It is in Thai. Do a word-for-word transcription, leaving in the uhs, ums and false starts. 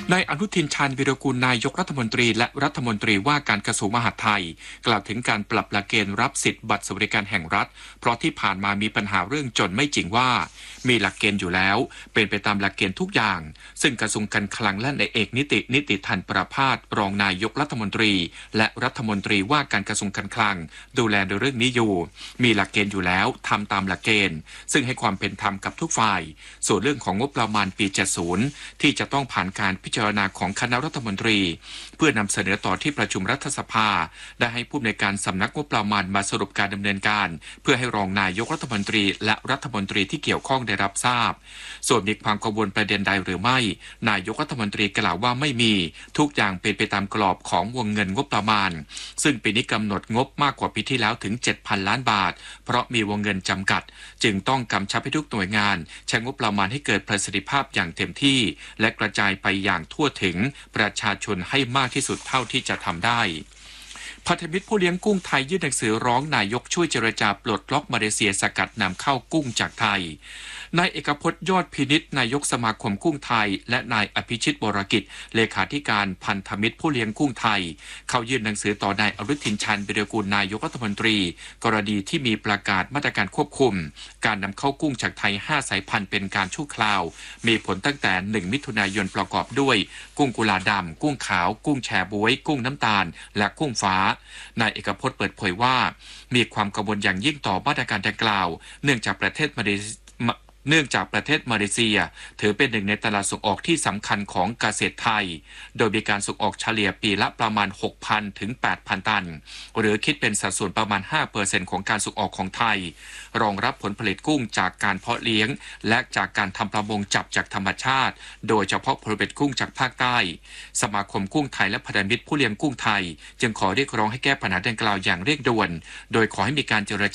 นายอนุทินชาญวิรากูลนายกรัฐมนตรีและรัฐมนตรีว่าการกระทรวงมหาดไทยกล่าวถึงการปรับหลักเกณฑ์รับสิทธิบัตรสวัสดิการแห่งรัฐเพราะที่ผ่านมามีปัญหาเรื่องจนไม่จริงว่ามีหลักเกณฑ์อยู่แล้วเป็นไปตามหลักเกณฑ์ทุกอย่างซึ่งกระทรวงการคลังและนายเอกนิตินิติธันประภาสรองนายกรัฐมนตรีและรัฐมนตรีว่าการกระทรวงการคลังดูแลในเรื่องนี้อยู่มีหลักเกณฑ์อยู่แล้วทำตามหลักเกณฑ์ซึ่งให้ความเป็นธรรมกับทุกฝ่ายส่วนเรื่องของงบประมาณปีเจ็ดสิบที่จะต้องผ่านการพิจารณาของคณะรัฐมนตรีเพื่อนำเสนอต่อที่ประชุมรัฐสภาได้ให้ผู้อำนวยการสำนักงบประมาณมาสรุปการดำเนินการเพื่อให้รองนายกรัฐมนตรีและรัฐมนตรีที่เกี่ยวข้องได้รับทราบส่วนมีความกังวลประเด็นใดหรือไม่นายกรัฐมนตรีกล่าวว่าไม่มีทุกอย่างเป็นไปตามกรอบของวงเงินงบประมาณซึ่งปีนี้กำหนดงบมากกว่าปีที่แล้วถึง เจ็ดพัน ล้านบาทเพราะมีวงเงินจำกัดจึงต้องกำชับให้ทุกหน่วยงานใช้งบประมาณให้เกิดประสิทธิภาพอย่างเต็มที่และกระจายไปอย่างทั่วถึงประชาชนให้มากที่สุดเท่าที่จะทำได้พันธมิตรผู้เลี้ยงกุ้งไทยยื่นหนังสือร้องนายกช่วยเจรจาปลดล็อกมาเลเซียสกัดนำเข้ากุ้งจากไทยนายเอกพจน์ยอดพินิจนายกสมาคมกุ้งไทยและนายอภิชิตวรกิจเลขาธิการพันธมิตรผู้เลี้ยงกุ้งไทยเข้ายื่นหนังสือต่อนายอนุทินชาญวิรากูลนายกรัฐมนตรีกรณีที่มีประกาศมาตรการควบคุมการนำเข้ากุ้งจากไทยห้าสายพันธุ์เป็นการชั่วคราวมีผลตั้งแต่หนึ่งมิถุนายนประกอบด้วยกุ้งกุลาดำกุ้งขาวกุ้งแชบ๊วยกุ้งน้ำตาลและกุ้งฟ้านายเอกพจน์เปิดเผยว่ามีความกังวลอย่างยิ่งต่อมาตรการดังกล่าวเนื่องจากประเทศมาเลเซียเนื่องจากประเทศมาเลเซียถือเป็นหนึ่งในตลาดส่งออกที่สำคัญของเกษตรไทยโดยมีการส่งออกเฉลี่ยปีละประมาณ หกพัน ถึง แปดพัน ตันหรือคิดเป็นสัดส่วนประมาณ ห้าเปอร์เซ็นต์ ของการส่งออกของไทยรองรับผลผลิตกุ้งจากการเพาะเลี้ยงและจากการทำประมงจับจากธรรมชาติโดยเฉพาะผลผลิตกุ้งจากภาคใต้สมาคมกุ้งไทยและพันธมิตรผู้เลี้ยงกุ้งไทยจึงขอเรียกร้องให้แก้ปัญหาดังกล่าวอย่างเร่งด่วนโดยขอให้มีการเจร